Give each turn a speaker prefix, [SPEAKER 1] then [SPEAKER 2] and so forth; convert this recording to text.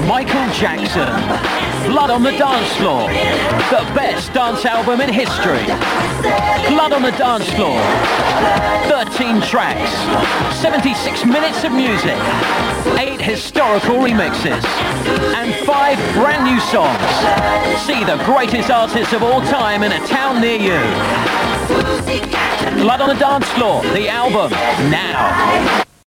[SPEAKER 1] Michael Jackson, Blood on the Dance Floor, the best dance album in history. Blood on the Dance Floor, 13 tracks, 76 minutes of music, 8 historical remixes, and 5 brand new songs. See the greatest artists of all time in a town near you. Blood on the Dance Floor, the album, now.